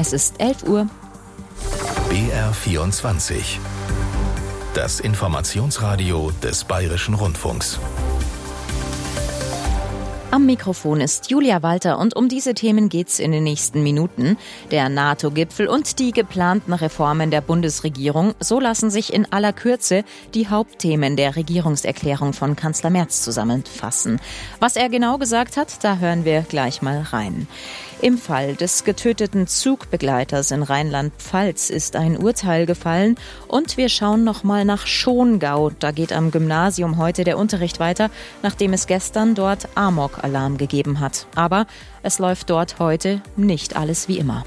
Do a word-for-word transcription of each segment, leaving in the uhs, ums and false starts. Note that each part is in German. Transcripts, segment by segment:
Es ist elf Uhr. B R vierundzwanzig. Das Informationsradio des Bayerischen Rundfunks. Am Mikrofon ist Julia Walter und um diese Themen geht's in den nächsten Minuten. Der NATO-Gipfel und die geplanten Reformen der Bundesregierung, so lassen sich in aller Kürze die Hauptthemen der Regierungserklärung von Kanzler Merz zusammenfassen. Was er genau gesagt hat, da hören wir gleich mal rein. Im Fall des getöteten Zugbegleiters in Rheinland-Pfalz ist ein Urteil gefallen und wir schauen noch mal nach Schongau. Da geht am Gymnasium heute der Unterricht weiter, nachdem es gestern dort Amok-Alarm gegeben hat. Aber es läuft dort heute nicht alles wie immer.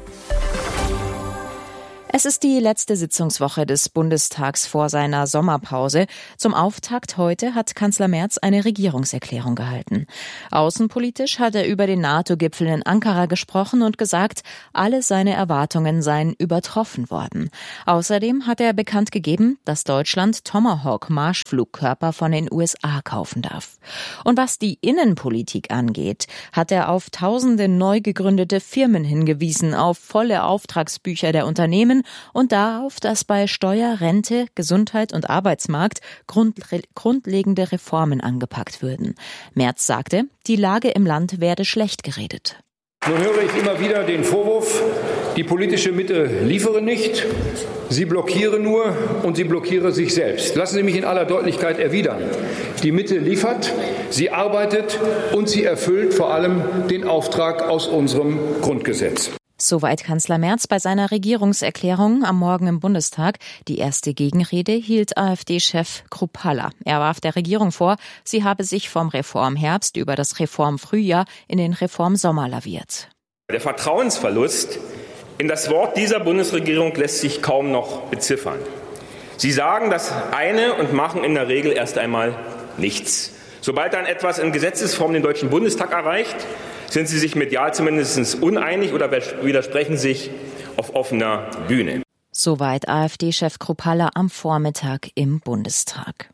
Es ist die letzte Sitzungswoche des Bundestags vor seiner Sommerpause. Zum Auftakt heute hat Kanzler Merz eine Regierungserklärung gehalten. Außenpolitisch hat er über den NATO-Gipfel in Ankara gesprochen und gesagt, alle seine Erwartungen seien übertroffen worden. Außerdem hat er bekannt gegeben, dass Deutschland Tomahawk-Marschflugkörper von den U S A kaufen darf. Und was die Innenpolitik angeht, hat er auf tausende neu gegründete Firmen hingewiesen, auf volle Auftragsbücher der Unternehmen und darauf, dass bei Steuer, Rente, Gesundheit und Arbeitsmarkt grundle- grundlegende Reformen angepackt würden. Merz sagte, die Lage im Land werde schlecht geredet. Nun höre ich immer wieder den Vorwurf, die politische Mitte liefere nicht, sie blockiere nur und sie blockiere sich selbst. Lassen Sie mich in aller Deutlichkeit erwidern. Die Mitte liefert, sie arbeitet und sie erfüllt vor allem den Auftrag aus unserem Grundgesetz. Soweit Kanzler Merz bei seiner Regierungserklärung am Morgen im Bundestag. Die erste Gegenrede hielt AfD-Chef Kruppalla. Er warf der Regierung vor, sie habe sich vom Reformherbst über das Reformfrühjahr in den Reformsommer laviert. Der Vertrauensverlust in das Wort dieser Bundesregierung lässt sich kaum noch beziffern. Sie sagen das eine und machen in der Regel erst einmal nichts. Sobald dann etwas in Gesetzesform den Deutschen Bundestag erreicht, sind sie sich medial zumindest uneinig oder widersprechen sich auf offener Bühne. Soweit AfD-Chef Kruppalla am Vormittag im Bundestag.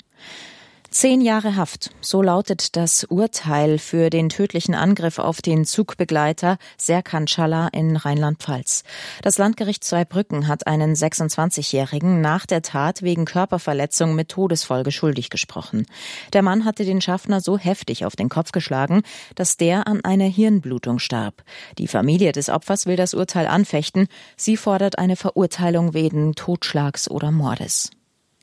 Zehn Jahre Haft, so lautet das Urteil für den tödlichen Angriff auf den Zugbegleiter Serkan Çalhar in Rheinland-Pfalz. Das Landgericht Zweibrücken hat einen sechsundzwanzigjährigen nach der Tat wegen Körperverletzung mit Todesfolge schuldig gesprochen. Der Mann hatte den Schaffner so heftig auf den Kopf geschlagen, dass der an einer Hirnblutung starb. Die Familie des Opfers will das Urteil anfechten. Sie fordert eine Verurteilung wegen Totschlags oder Mordes.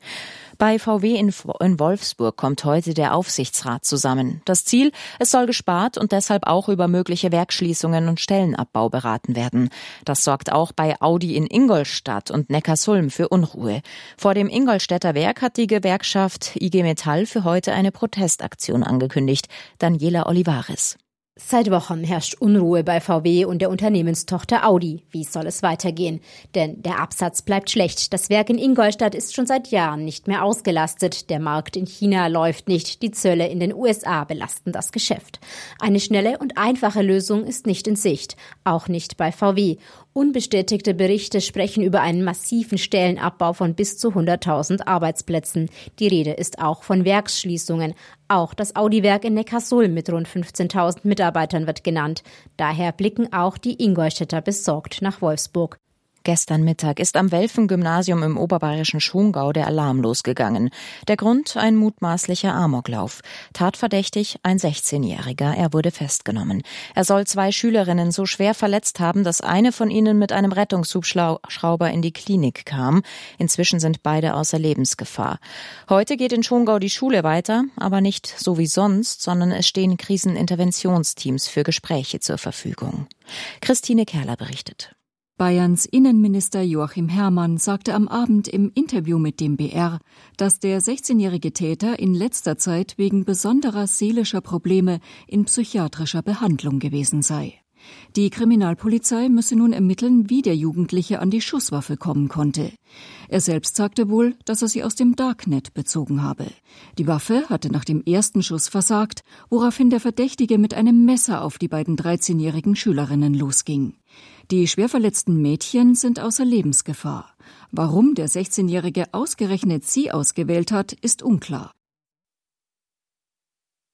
Bei V W in Wolfsburg kommt heute der Aufsichtsrat zusammen. Das Ziel, es soll gespart und deshalb auch über mögliche Werksschließungen und Stellenabbau beraten werden. Das sorgt auch bei Audi in Ingolstadt und Neckarsulm für Unruhe. Vor dem Ingolstädter Werk hat die Gewerkschaft I G Metall für heute eine Protestaktion angekündigt. Daniela Olivares. Seit Wochen herrscht Unruhe bei V W und der Unternehmenstochter Audi. Wie soll es weitergehen? Denn der Absatz bleibt schlecht. Das Werk in Ingolstadt ist schon seit Jahren nicht mehr ausgelastet. Der Markt in China läuft nicht. Die Zölle in den U S A belasten das Geschäft. Eine schnelle und einfache Lösung ist nicht in Sicht. Auch nicht bei V W. Unbestätigte Berichte sprechen über einen massiven Stellenabbau von bis zu hunderttausend Arbeitsplätzen. Die Rede ist auch von Werksschließungen. Auch das Audi-Werk in Neckarsulm mit rund fünfzehntausend Mitarbeitern wird genannt. Daher blicken auch die Ingolstädter besorgt nach Wolfsburg. Gestern Mittag ist am Welfen-Gymnasium im oberbayerischen Schongau der Alarm losgegangen. Der Grund ein mutmaßlicher Amoklauf. Tatverdächtig ein sechzehnjähriger. Er wurde festgenommen. Er soll zwei Schülerinnen so schwer verletzt haben, dass eine von ihnen mit einem Rettungshubschrauber in die Klinik kam. Inzwischen sind beide außer Lebensgefahr. Heute geht in Schongau die Schule weiter, aber nicht so wie sonst, sondern es stehen Kriseninterventionsteams für Gespräche zur Verfügung. Christine Kerler berichtet. Bayerns Innenminister Joachim Herrmann sagte am Abend im Interview mit dem B R, dass der sechzehnjährige Täter in letzter Zeit wegen besonderer seelischer Probleme in psychiatrischer Behandlung gewesen sei. Die Kriminalpolizei müsse nun ermitteln, wie der Jugendliche an die Schusswaffe kommen konnte. Er selbst sagte wohl, dass er sie aus dem Darknet bezogen habe. Die Waffe hatte nach dem ersten Schuss versagt, woraufhin der Verdächtige mit einem Messer auf die beiden dreizehnjährigen Schülerinnen losging. Die schwerverletzten Mädchen sind außer Lebensgefahr. Warum der sechzehnjährige ausgerechnet sie ausgewählt hat, ist unklar.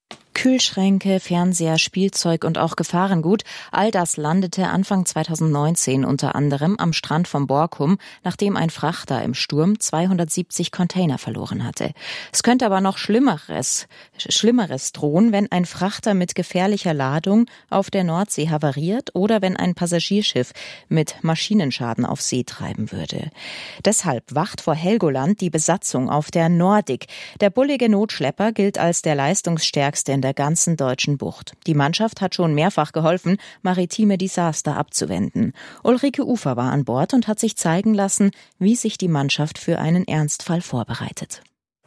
Kühlschränke, Fernseher, Spielzeug und auch Gefahrengut, all das landete Anfang zweitausendneunzehn unter anderem am Strand von Borkum, nachdem ein Frachter im Sturm zweihundertsiebzig Container verloren hatte. Es könnte aber noch Schlimmeres, Schlimmeres drohen, wenn ein Frachter mit gefährlicher Ladung auf der Nordsee havariert oder wenn ein Passagierschiff mit Maschinenschaden auf See treiben würde. Deshalb wacht vor Helgoland die Besatzung auf der Nordik. Der bullige Notschlepper gilt als der leistungsstärkste in der ganzen deutschen Bucht. Die Mannschaft hat schon mehrfach geholfen, maritime Desaster abzuwenden. Ulrike Ufer war an Bord und hat sich zeigen lassen, wie sich die Mannschaft für einen Ernstfall vorbereitet.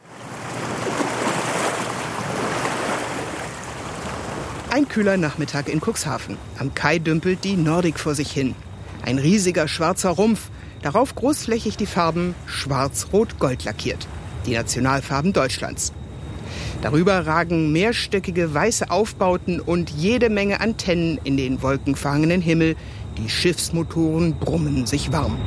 Ein kühler Nachmittag in Cuxhaven. Am Kai dümpelt die Nordik vor sich hin. Ein riesiger schwarzer Rumpf, darauf großflächig die Farben schwarz-rot-gold lackiert. Die Nationalfarben Deutschlands. Darüber ragen mehrstöckige weiße Aufbauten und jede Menge Antennen in den wolkenverhangenen Himmel. Die Schiffsmotoren brummen sich warm.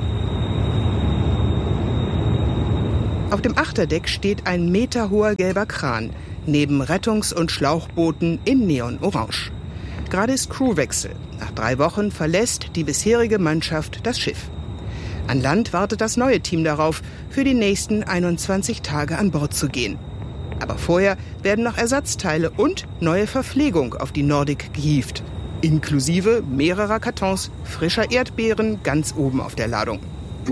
Auf dem Achterdeck steht ein meterhoher gelber Kran, neben Rettungs- und Schlauchbooten in Neonorange. Gerade ist Crewwechsel. Nach drei Wochen verlässt die bisherige Mannschaft das Schiff. An Land wartet das neue Team darauf, für die nächsten einundzwanzig Tage an Bord zu gehen. Aber vorher werden noch Ersatzteile und neue Verpflegung auf die Nordik gehievt. Inklusive mehrerer Kartons frischer Erdbeeren ganz oben auf der Ladung.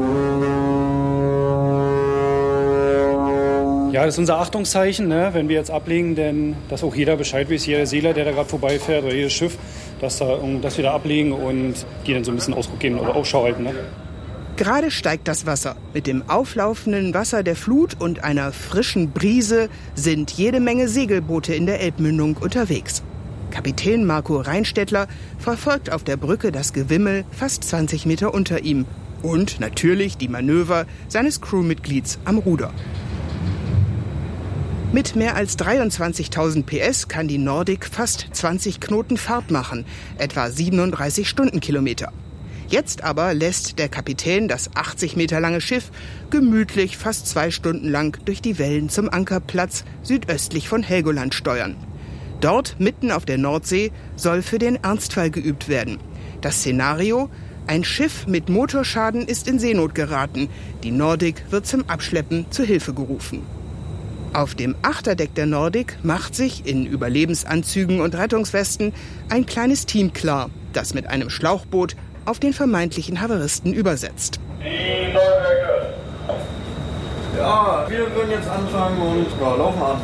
Ja, das ist unser Achtungszeichen, ne? Wenn wir jetzt ablegen, denn dass auch jeder Bescheid weiß, jeder Segler, der da gerade vorbeifährt oder jedes Schiff, dass, da, dass wir da ablegen und die dann so ein bisschen Ausguck geben oder Ausschau halten. Ne? Gerade steigt das Wasser. Mit dem auflaufenden Wasser der Flut und einer frischen Brise sind jede Menge Segelboote in der Elbmündung unterwegs. Kapitän Marco Reinstädtler verfolgt auf der Brücke das Gewimmel fast zwanzig Meter unter ihm. Und natürlich die Manöver seines Crewmitglieds am Ruder. Mit mehr als dreiundzwanzigtausend P S kann die Nordik fast zwanzig Knoten Fahrt machen, etwa siebenunddreißig Stundenkilometer. Jetzt aber lässt der Kapitän das achtzig Meter lange Schiff gemütlich fast zwei Stunden lang durch die Wellen zum Ankerplatz südöstlich von Helgoland steuern. Dort, mitten auf der Nordsee, soll für den Ernstfall geübt werden. Das Szenario: Ein Schiff mit Motorschaden ist in Seenot geraten. Die Nordik wird zum Abschleppen zu Hilfe gerufen. Auf dem Achterdeck der Nordik macht sich in Überlebensanzügen und Rettungswesten ein kleines Team klar, das mit einem Schlauchboot auf den vermeintlichen Havaristen übersetzt. Die Neuwerke. Ja, wir würden jetzt anfangen und ja, laufen an.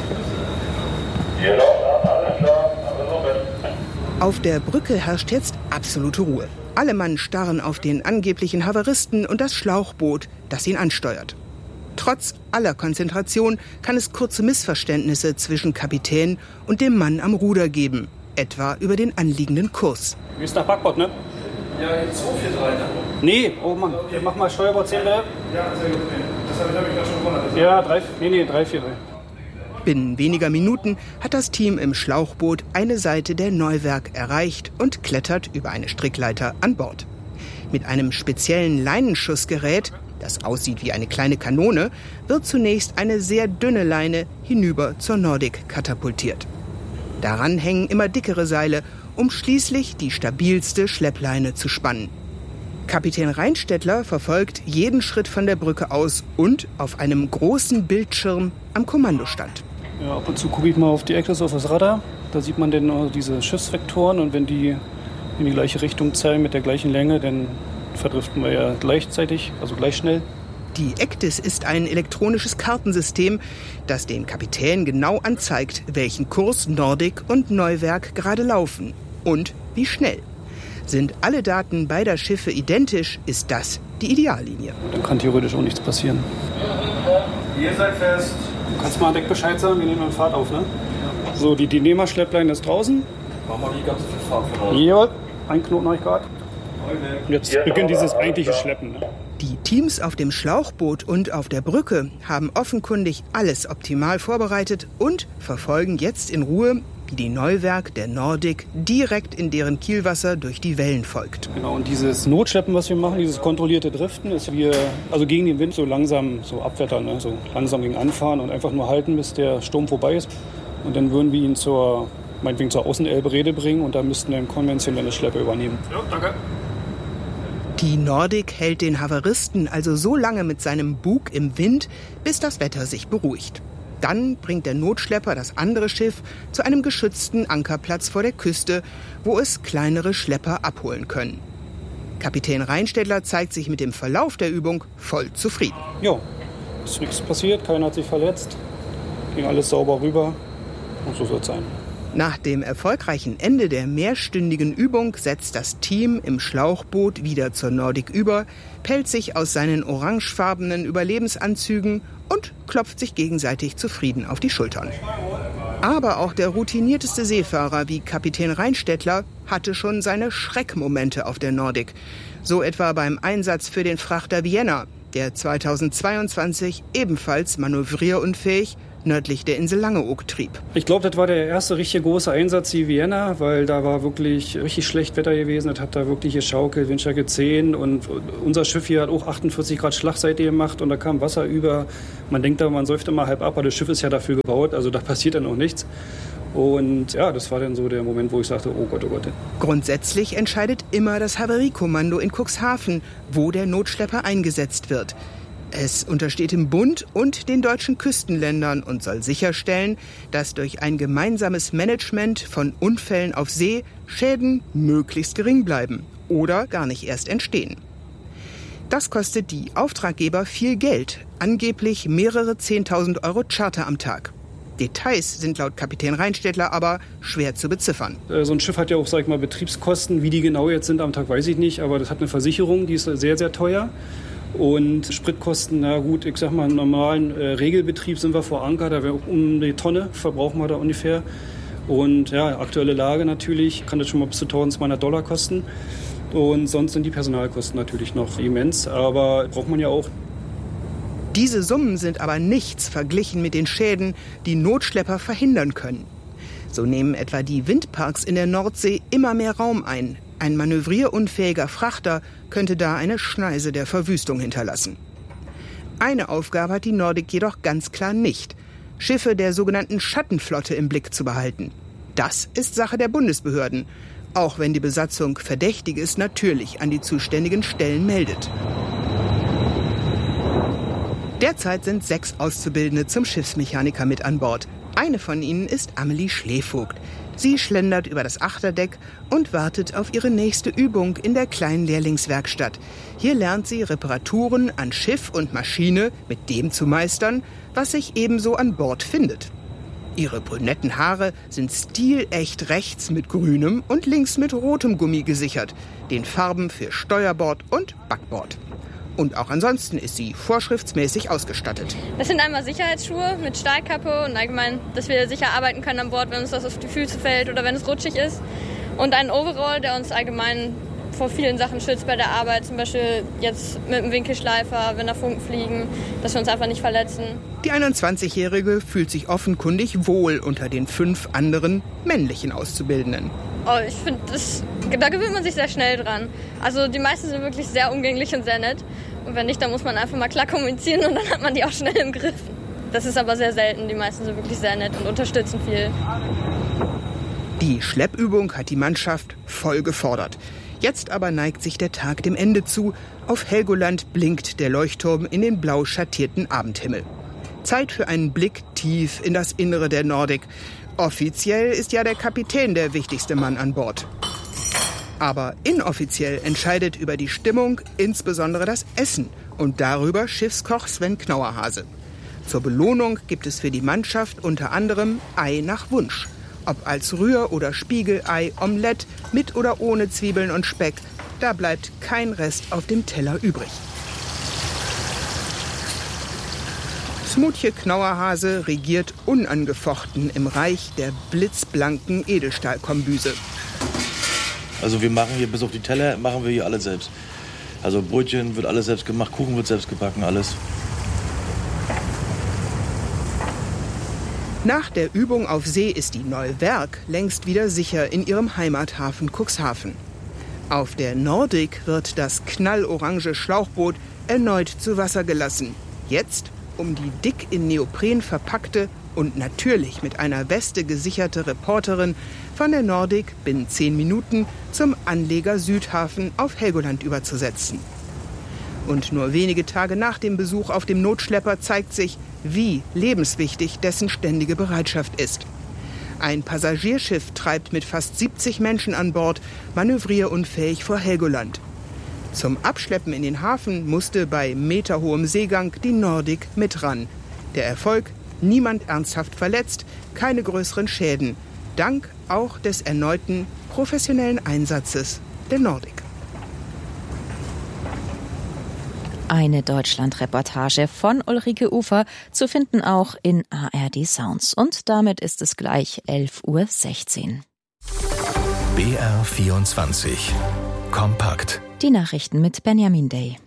Hier laufen an, alles klar, alles offen. Auf der Brücke herrscht jetzt absolute Ruhe. Alle Mann starren auf den angeblichen Havaristen und das Schlauchboot, das ihn ansteuert. Trotz aller Konzentration kann es kurze Missverständnisse zwischen Kapitän und dem Mann am Ruder geben, etwa über den anliegenden Kurs. Wie ist nach Backbord, ne? Ja, jetzt zwei vier drei, ne? Nee, oh Mann, mach mal Steuerbord zehn, bitte. Ja, sehr gut. Das habe ich, hab ich gerade schon gewundert. Ja, drei, nee, nee, drei vier drei. Binnen weniger Minuten hat das Team im Schlauchboot eine Seite der Neuwerk erreicht und klettert über eine Strickleiter an Bord. Mit einem speziellen Leinenschussgerät, das aussieht wie eine kleine Kanone, wird zunächst eine sehr dünne Leine hinüber zur Nordik katapultiert. Daran hängen immer dickere Seile, um schließlich die stabilste Schleppleine zu spannen. Kapitän Reinstädtler verfolgt jeden Schritt von der Brücke aus und auf einem großen Bildschirm am Kommandostand. Ja, ab und zu gucke ich mal auf die Ecke, auf das Radar. Da sieht man dann diese Schiffsvektoren und wenn die in die gleiche Richtung zeigen mit der gleichen Länge, dann verdriften wir ja gleichzeitig, also gleich schnell. Die ECDIS ist ein elektronisches Kartensystem, das dem Kapitän genau anzeigt, welchen Kurs Nordik und Neuwerk gerade laufen und wie schnell. Sind alle Daten beider Schiffe identisch, ist das die Ideallinie. Dann kann theoretisch auch nichts passieren. Ihr seid fest. Du kannst mal an Deck Bescheid sagen, wir nehmen dann Fahrt auf, ne? So, die, die Nehmer-Schleppleine ist draußen. Machen wir die ganze Fahrt von uns. Jawohl, ein Knoten habe ich gerade. Jetzt beginnt dieses eigentliche Schleppen. Ne? Die Teams auf dem Schlauchboot und auf der Brücke haben offenkundig alles optimal vorbereitet und verfolgen jetzt in Ruhe, wie die Neuwerk der Nordik direkt in deren Kielwasser durch die Wellen folgt. Genau, und dieses Notschleppen, was wir machen, dieses kontrollierte Driften, ist wir also gegen den Wind so langsam so abwettern, ne? So langsam gegen anfahren und einfach nur halten, bis der Sturm vorbei ist. Und dann würden wir ihn zur, meinetwegen zur Außenelbe-Reede bringen und da müssten wir eine konventionelle Schleppe übernehmen. Ja, danke. Die Nordic hält den Havaristen also so lange mit seinem Bug im Wind, bis das Wetter sich beruhigt. Dann bringt der Notschlepper das andere Schiff zu einem geschützten Ankerplatz vor der Küste, wo es kleinere Schlepper abholen können. Kapitän Reinstädtler zeigt sich mit dem Verlauf der Übung voll zufrieden. Ja, ist nichts passiert, keiner hat sich verletzt, ging alles sauber rüber und so soll es sein. Nach dem erfolgreichen Ende der mehrstündigen Übung setzt das Team im Schlauchboot wieder zur Nordic über, pellt sich aus seinen orangefarbenen Überlebensanzügen und klopft sich gegenseitig zufrieden auf die Schultern. Aber auch der routinierteste Seefahrer wie Kapitän Reinstädtler hatte schon seine Schreckmomente auf der Nordic. So etwa beim Einsatz für den Frachter Vienna, der zweitausendzweiundzwanzig ebenfalls manövrierunfähig nördlich der Insel Langeoog trieb. Ich glaube, das war der erste richtig große Einsatz in Vienna, weil da war wirklich richtig schlecht Wetter gewesen. Das hat da wirklich geschaukelt, Windstärke zehn und unser Schiff hier hat auch achtundvierzig Grad Schlagseite gemacht und da kam Wasser über. Man denkt da, man säuft immer halb ab, aber das Schiff ist ja dafür gebaut, also da passiert dann auch nichts. Und ja, das war dann so der Moment, wo ich sagte, oh Gott, oh Gott. Grundsätzlich entscheidet immer das Havariekommando in Cuxhaven, wo der Notschlepper eingesetzt wird. Es untersteht dem Bund und den deutschen Küstenländern und soll sicherstellen, dass durch ein gemeinsames Management von Unfällen auf See Schäden möglichst gering bleiben oder gar nicht erst entstehen. Das kostet die Auftraggeber viel Geld, angeblich mehrere zehntausend Euro Charter am Tag. Details sind laut Kapitän Reinstädtler aber schwer zu beziffern. So ein Schiff hat ja auch, sag ich mal, Betriebskosten. Wie die genau jetzt sind am Tag, weiß ich nicht, aber das hat eine Versicherung, die ist sehr, sehr teuer. Und Spritkosten, na gut, ich sag mal, im normalen äh, Regelbetrieb sind wir vor Anker, da wäre um die Tonne, verbrauchen wir da ungefähr. Und ja, aktuelle Lage natürlich, kann das schon mal bis zu eintausendzweihundert Dollar kosten. Und sonst sind die Personalkosten natürlich noch immens, aber braucht man ja auch. Diese Summen sind aber nichts verglichen mit den Schäden, die Notschlepper verhindern können. So nehmen etwa die Windparks in der Nordsee immer mehr Raum ein. Ein manövrierunfähiger Frachter könnte da eine Schneise der Verwüstung hinterlassen. Eine Aufgabe hat die Nordic jedoch ganz klar nicht: Schiffe der sogenannten Schattenflotte im Blick zu behalten. Das ist Sache der Bundesbehörden, auch wenn die Besatzung Verdächtiges natürlich an die zuständigen Stellen meldet. Derzeit sind sechs Auszubildende zum Schiffsmechaniker mit an Bord. Eine von ihnen ist Amelie Schlevogt. Sie schlendert über das Achterdeck und wartet auf ihre nächste Übung in der kleinen Lehrlingswerkstatt. Hier lernt sie Reparaturen an Schiff und Maschine mit dem zu meistern, was sich ebenso an Bord findet. Ihre brünetten Haare sind stilecht rechts mit grünem und links mit rotem Gummi gesichert, den Farben für Steuerbord und Backbord. Und auch ansonsten ist sie vorschriftsmäßig ausgestattet. Das sind einmal Sicherheitsschuhe mit Stahlkappe und allgemein, dass wir sicher arbeiten können an Bord, wenn uns das auf die Füße fällt oder wenn es rutschig ist. Und einen Overall, der uns allgemein vor vielen Sachen schützt bei der Arbeit. Zum Beispiel jetzt mit dem Winkelschleifer, wenn da Funken fliegen, dass wir uns einfach nicht verletzen. Die einundzwanzigjährige fühlt sich offenkundig wohl unter den fünf anderen männlichen Auszubildenden. Oh, ich finde, da gewöhnt man sich sehr schnell dran. Also die meisten sind wirklich sehr umgänglich und sehr nett. Und wenn nicht, dann muss man einfach mal klar kommunizieren und dann hat man die auch schnell im Griff. Das ist aber sehr selten. Die meisten sind wirklich sehr nett und unterstützen viel. Die Schleppübung hat die Mannschaft voll gefordert. Jetzt aber neigt sich der Tag dem Ende zu. Auf Helgoland blinkt der Leuchtturm in den blau schattierten Abendhimmel. Zeit für einen Blick tief in das Innere der Nordic. Offiziell ist ja der Kapitän der wichtigste Mann an Bord. Aber inoffiziell entscheidet über die Stimmung insbesondere das Essen und darüber Schiffskoch Sven Knauerhase. Zur Belohnung gibt es für die Mannschaft unter anderem Ei nach Wunsch. Ob als Rühr- oder Spiegelei, Omelett, mit oder ohne Zwiebeln und Speck, da bleibt kein Rest auf dem Teller übrig. Smutje Knauerhase regiert unangefochten im Reich der blitzblanken Edelstahlkombüse. Also wir machen hier bis auf die Teller, machen wir hier alles selbst. Also Brötchen wird alles selbst gemacht, Kuchen wird selbst gebacken, alles. Nach der Übung auf See ist die Neuwerk längst wieder sicher in ihrem Heimathafen Cuxhaven. Auf der Nordic wird das knallorange Schlauchboot erneut zu Wasser gelassen. Jetzt um die dick in Neopren verpackte Und natürlich mit einer Weste gesicherte Reporterin von der Nordic binnen zehn Minuten zum Anleger Südhafen auf Helgoland überzusetzen. Und nur wenige Tage nach dem Besuch auf dem Notschlepper zeigt sich, wie lebenswichtig dessen ständige Bereitschaft ist. Ein Passagierschiff treibt mit fast siebzig Menschen an Bord manövrierunfähig vor Helgoland. Zum Abschleppen in den Hafen musste bei meterhohem Seegang die Nordic mit ran. Der Erfolg: niemand ernsthaft verletzt, keine größeren Schäden. Dank auch des erneuten professionellen Einsatzes der Nordic. Eine Deutschland-Reportage von Ulrike Ufer, zu finden auch in A R D Sounds. Und damit ist es gleich elf Uhr sechzehn. B R vierundzwanzig. Kompakt. Die Nachrichten mit Benjamin Day.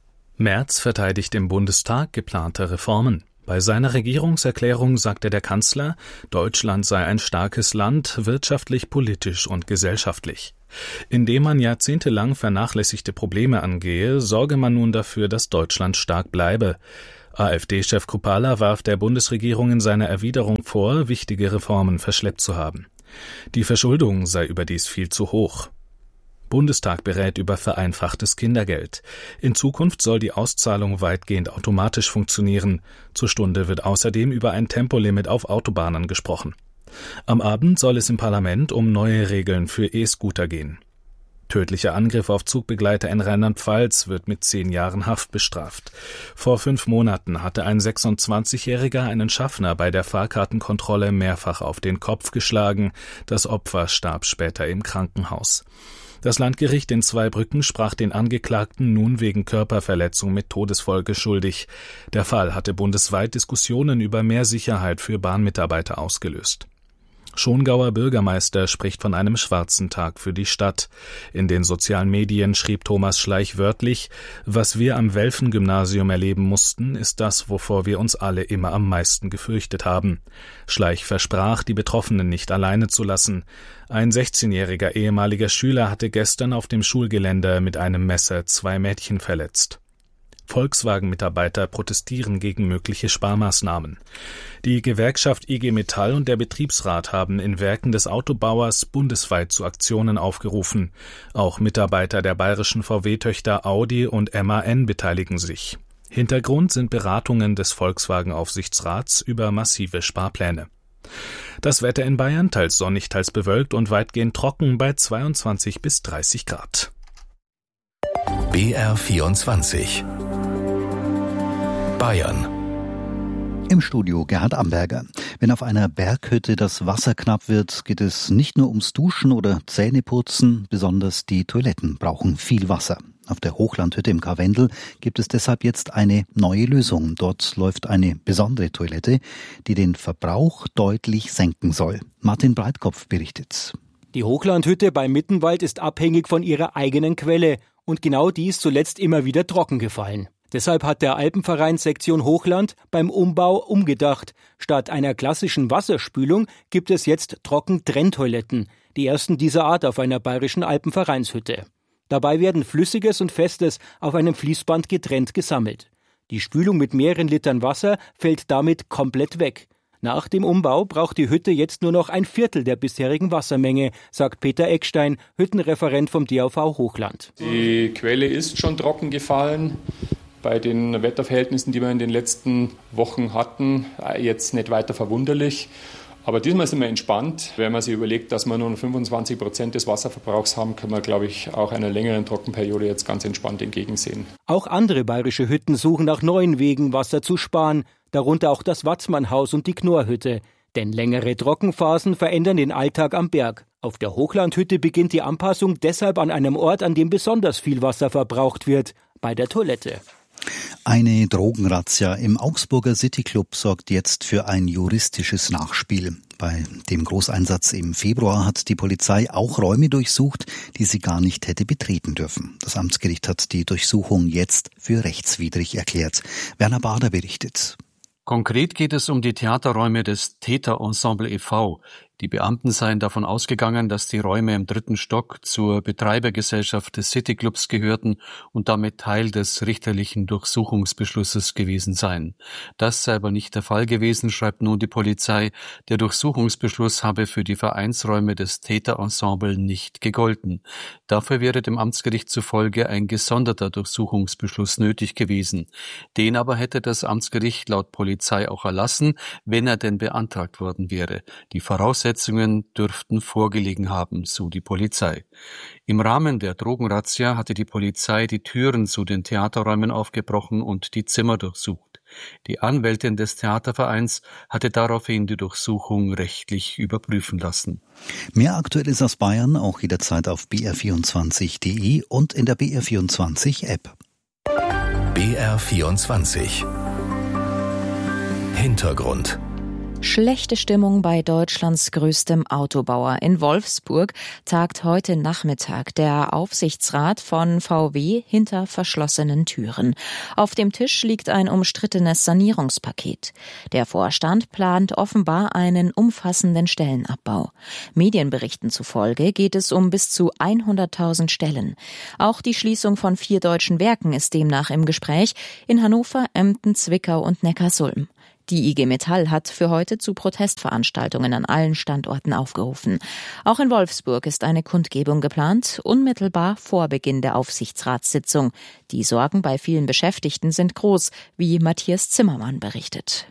Merz verteidigt im Bundestag geplante Reformen. Bei seiner Regierungserklärung sagte der Kanzler, Deutschland sei ein starkes Land, wirtschaftlich, politisch und gesellschaftlich. Indem man jahrzehntelang vernachlässigte Probleme angehe, sorge man nun dafür, dass Deutschland stark bleibe. AfD-Chef Kruppalla warf der Bundesregierung in seiner Erwiderung vor, wichtige Reformen verschleppt zu haben. Die Verschuldung sei überdies viel zu hoch. Bundestag berät über vereinfachtes Kindergeld. In Zukunft soll die Auszahlung weitgehend automatisch funktionieren. Zur Stunde wird außerdem über ein Tempolimit auf Autobahnen gesprochen. Am Abend soll es im Parlament um neue Regeln für E-Scooter gehen. Tödlicher Angriff auf Zugbegleiter in Rheinland-Pfalz wird mit zehn Jahren Haft bestraft. Vor fünf Monaten hatte ein sechsundzwanzigjähriger einen Schaffner bei der Fahrkartenkontrolle mehrfach auf den Kopf geschlagen. Das Opfer starb später im Krankenhaus. Das Landgericht in Zweibrücken sprach den Angeklagten nun wegen Körperverletzung mit Todesfolge schuldig. Der Fall hatte bundesweit Diskussionen über mehr Sicherheit für Bahnmitarbeiter ausgelöst. Schongauer Bürgermeister spricht von einem schwarzen Tag für die Stadt. In den sozialen Medien schrieb Thomas Schleich wörtlich: Was wir am Welfen-Gymnasium erleben mussten, ist das, wovor wir uns alle immer am meisten gefürchtet haben. Schleich versprach, die Betroffenen nicht alleine zu lassen. Ein sechzehnjähriger ehemaliger Schüler hatte gestern auf dem Schulgelände mit einem Messer zwei Mädchen verletzt. Volkswagen-Mitarbeiter protestieren gegen mögliche Sparmaßnahmen. Die Gewerkschaft I G Metall und der Betriebsrat haben in Werken des Autobauers bundesweit zu Aktionen aufgerufen. Auch Mitarbeiter der bayerischen V W-Töchter Audi und M A N beteiligen sich. Hintergrund sind Beratungen des Volkswagen-Aufsichtsrats über massive Sparpläne. Das Wetter in Bayern teils sonnig, teils bewölkt und weitgehend trocken bei zweiundzwanzig bis dreißig Grad. B R vierundzwanzig. Bayern. Im Studio Gerhard Amberger. Wenn auf einer Berghütte das Wasser knapp wird, geht es nicht nur ums Duschen oder Zähneputzen, besonders die Toiletten brauchen viel Wasser. Auf der Hochlandhütte im Karwendel gibt es deshalb jetzt eine neue Lösung. Dort läuft eine besondere Toilette, die den Verbrauch deutlich senken soll. Martin Breitkopf berichtet. Die Hochlandhütte bei Mittenwald ist abhängig von ihrer eigenen Quelle und genau die ist zuletzt immer wieder trocken gefallen. Deshalb hat der Alpenverein Sektion Hochland beim Umbau umgedacht. Statt einer klassischen Wasserspülung gibt es jetzt Trockentrenntoiletten, die ersten dieser Art auf einer bayerischen Alpenvereinshütte. Dabei werden Flüssiges und Festes auf einem Fließband getrennt gesammelt. Die Spülung mit mehreren Litern Wasser fällt damit komplett weg. Nach dem Umbau braucht die Hütte jetzt nur noch ein Viertel der bisherigen Wassermenge, sagt Peter Eckstein, Hüttenreferent vom D A V Hochland. Die Quelle ist schon trocken gefallen. Bei den Wetterverhältnissen, die wir in den letzten Wochen hatten, jetzt nicht weiter verwunderlich. Aber diesmal sind wir entspannt. Wenn man sich überlegt, dass wir nur noch fünfundzwanzig Prozent des Wasserverbrauchs haben, können wir, glaube ich, auch einer längeren Trockenperiode jetzt ganz entspannt entgegensehen. Auch andere bayerische Hütten suchen nach neuen Wegen, Wasser zu sparen. Darunter auch das Watzmannhaus und die Knorrhütte. Denn längere Trockenphasen verändern den Alltag am Berg. Auf der Hochlandhütte beginnt die Anpassung deshalb an einem Ort, an dem besonders viel Wasser verbraucht wird, bei der Toilette. Eine Drogenrazzia im Augsburger Cityclub sorgt jetzt für ein juristisches Nachspiel. Bei dem Großeinsatz im Februar hat die Polizei auch Räume durchsucht, die sie gar nicht hätte betreten dürfen. Das Amtsgericht hat die Durchsuchung jetzt für rechtswidrig erklärt. Werner Bader berichtet. Konkret geht es um die Theaterräume des Täterensemble e V Die Beamten seien davon ausgegangen, dass die Räume im dritten Stock zur Betreibergesellschaft des Cityclubs gehörten und damit Teil des richterlichen Durchsuchungsbeschlusses gewesen seien. Das sei aber nicht der Fall gewesen, schreibt nun die Polizei. Der Durchsuchungsbeschluss habe für die Vereinsräume des Täterensemble nicht gegolten. Dafür wäre dem Amtsgericht zufolge ein gesonderter Durchsuchungsbeschluss nötig gewesen. Den aber hätte das Amtsgericht laut Polizei auch erlassen, wenn er denn beantragt worden wäre. Die Voraussetzungen dürften vorgelegen haben, so die Polizei. Im Rahmen der Drogenrazzia hatte die Polizei die Türen zu den Theaterräumen aufgebrochen und die Zimmer durchsucht. Die Anwältin des Theatervereins hatte daraufhin die Durchsuchung rechtlich überprüfen lassen. Mehr Aktuelles aus Bayern auch jederzeit auf b r vierundzwanzig punkt d e und in der B R vierundzwanzig App. B R vierundzwanzig Hintergrund. Schlechte Stimmung bei Deutschlands größtem Autobauer. In Wolfsburg tagt heute Nachmittag der Aufsichtsrat von V W hinter verschlossenen Türen. Auf dem Tisch liegt ein umstrittenes Sanierungspaket. Der Vorstand plant offenbar einen umfassenden Stellenabbau. Medienberichten zufolge geht es um bis zu hunderttausend Stellen. Auch die Schließung von vier deutschen Werken ist demnach im Gespräch in Hannover, Emden, Zwickau und Neckarsulm. Die I G Metall hat für heute zu Protestveranstaltungen an allen Standorten aufgerufen. Auch in Wolfsburg ist eine Kundgebung geplant, unmittelbar vor Beginn der Aufsichtsratssitzung. Die Sorgen bei vielen Beschäftigten sind groß, wie Matthias Zimmermann berichtet.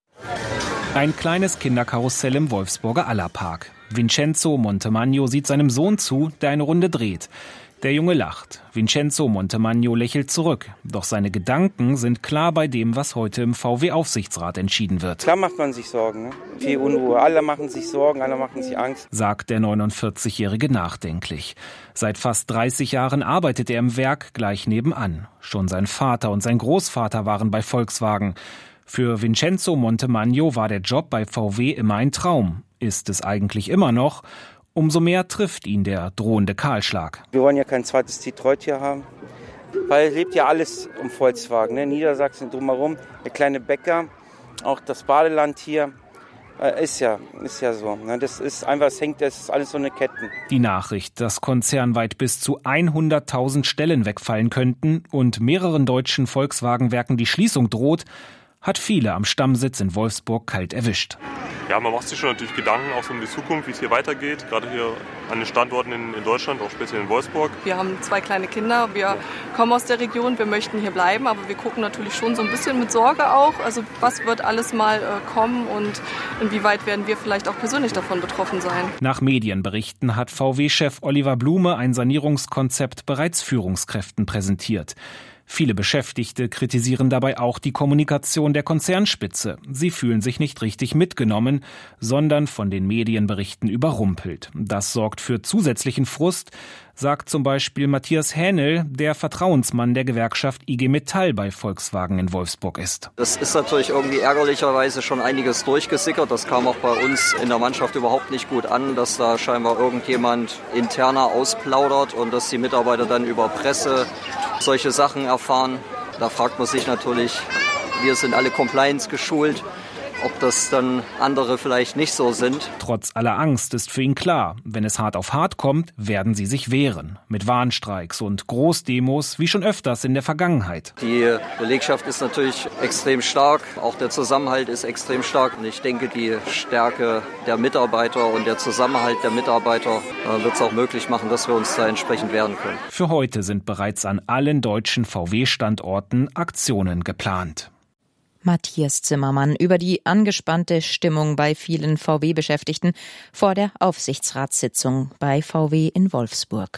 Ein kleines Kinderkarussell im Wolfsburger Allerpark. Vincenzo Montemagno sieht seinem Sohn zu, der eine Runde dreht. Der Junge lacht. Vincenzo Montemagno lächelt zurück. Doch seine Gedanken sind klar bei dem, was heute im V W-Aufsichtsrat entschieden wird. Klar macht man sich Sorgen. Ne? Viel Unruhe. Alle machen sich Sorgen, alle machen sich Angst. Sagt der neunundvierzigjährige nachdenklich. Seit fast dreißig Jahren arbeitet er im Werk gleich nebenan. Schon sein Vater und sein Großvater waren bei Volkswagen. Für Vincenzo Montemagno war der Job bei V W immer ein Traum. Ist es eigentlich immer noch? Umso mehr trifft ihn der drohende Kahlschlag. Wir wollen ja kein zweites Detroit hier haben, weil es lebt ja alles um Volkswagen. Ne? Niedersachsen drumherum, der kleine Bäcker, auch das Badeland hier, äh, ist ja, ist ja so. Ne? Das ist einfach, es hängt, das ist alles so eine Ketten. Die Nachricht, dass konzernweit bis zu hunderttausend Stellen wegfallen könnten und mehreren deutschen Volkswagenwerken die Schließung droht, hat viele am Stammsitz in Wolfsburg kalt erwischt. Ja, man macht sich schon natürlich Gedanken auch so um die Zukunft, wie es hier weitergeht, gerade hier an den Standorten in, in Deutschland, auch speziell in Wolfsburg. Wir haben zwei kleine Kinder, wir kommen aus der Region, wir möchten hier bleiben, aber wir gucken natürlich schon so ein bisschen mit Sorge auch, also was wird alles mal äh, kommen und inwieweit werden wir vielleicht auch persönlich davon betroffen sein. Nach Medienberichten hat V W-Chef Oliver Blume ein Sanierungskonzept bereits Führungskräften präsentiert. Viele Beschäftigte kritisieren dabei auch die Kommunikation der Konzernspitze. Sie fühlen sich nicht richtig mitgenommen, sondern von den Medienberichten überrumpelt. Das sorgt für zusätzlichen Frust, sagt zum Beispiel Matthias Hähnel, der Vertrauensmann der Gewerkschaft I G Metall bei Volkswagen in Wolfsburg ist. Das ist natürlich irgendwie ärgerlicherweise schon einiges durchgesickert. Das kam auch bei uns in der Mannschaft überhaupt nicht gut an, dass da scheinbar irgendjemand interner ausplaudert und dass die Mitarbeiter dann über Presse solche Sachen erfahren. Da fragt man sich natürlich, wir sind alle Compliance geschult, ob das dann andere vielleicht nicht so sind. Trotz aller Angst ist für ihn klar, wenn es hart auf hart kommt, werden sie sich wehren. Mit Warnstreiks und Großdemos, wie schon öfters in der Vergangenheit. Die Belegschaft ist natürlich extrem stark, auch der Zusammenhalt ist extrem stark. Und ich denke, die Stärke der Mitarbeiter und der Zusammenhalt der Mitarbeiter äh, wird es auch möglich machen, dass wir uns da entsprechend wehren können. Für heute sind bereits an allen deutschen V W-Standorten Aktionen geplant. Matthias Zimmermann über die angespannte Stimmung bei vielen V W-Beschäftigten vor der Aufsichtsratssitzung bei V W in Wolfsburg.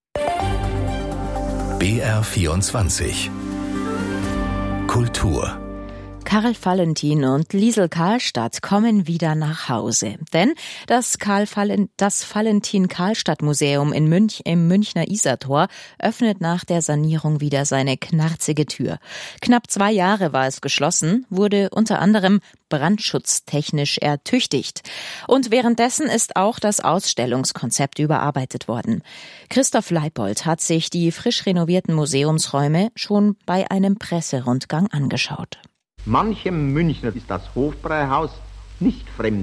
B R vierundzwanzig Kultur. Karl Valentin und Liesel Karlstadt kommen wieder nach Hause. Denn das, Karl Valen- das Valentin-Karlstadt-Museum in Münch, im Münchner Isartor öffnet nach der Sanierung wieder seine knarzige Tür. Knapp zwei Jahre war es geschlossen, wurde unter anderem brandschutztechnisch ertüchtigt. Und währenddessen ist auch das Ausstellungskonzept überarbeitet worden. Christoph Leipold hat sich die frisch renovierten Museumsräume schon bei einem Presserundgang angeschaut. Manchem Münchner ist das Hofbräuhaus nicht fremd.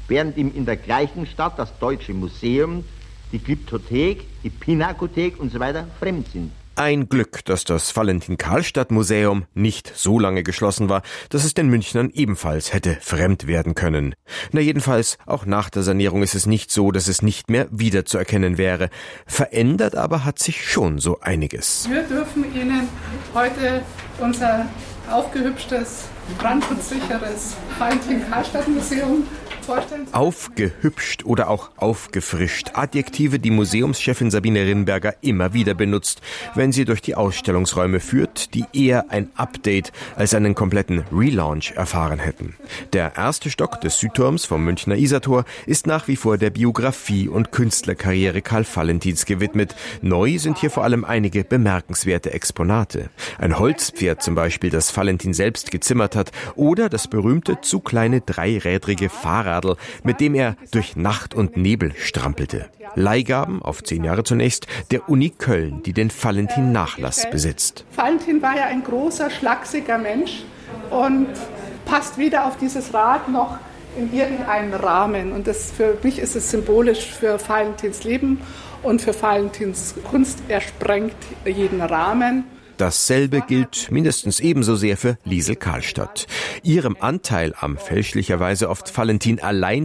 während ihm in der gleichen Stadt das Deutsche Museum, die Glyptothek, die Pinakothek und so weiter fremd sind. Ein Glück, dass das Valentin-Karlstadt-Museum nicht so lange geschlossen war, dass es den Münchnern ebenfalls hätte fremd werden können. Na jedenfalls, auch nach der Sanierung ist es nicht so, dass es nicht mehr wiederzuerkennen wäre. Verändert aber hat sich schon so einiges. Wir dürfen Ihnen heute unser aufgehübschtes, brandschutzsicheres Valentin-Karlstadt-Museum vorstellen. Aufgehübscht oder auch aufgefrischt. Adjektive, die Museumschefin Sabine Rinberger immer wieder benutzt, wenn sie durch die Ausstellungsräume führt, die eher ein Update als einen kompletten Relaunch erfahren hätten. Der erste Stock des Südturms vom Münchner Isartor ist nach wie vor der Biografie und Künstlerkarriere Karl Valentins gewidmet. Neu sind hier vor allem einige bemerkenswerte Exponate. Ein Holzpferd zum Beispiel, das Valentin selbst gezimmert hat, oder das berühmte zu kleine dreirädrige Fahrrad, mit dem er durch Nacht und Nebel strampelte. Leihgaben auf zehn Jahre zunächst der Uni Köln, die den Valentin-Nachlass besitzt. Valentin war ja ein großer, schlachsiger Mensch und passt weder auf dieses Rad noch in irgendeinen Rahmen. Und das, für mich ist es symbolisch für Valentins Leben und für Valentins Kunst. Er sprengt jeden Rahmen. Dasselbe gilt mindestens ebenso sehr für Liesel Karlstadt. Ihrem Anteil am fälschlicherweise oft Valentin allein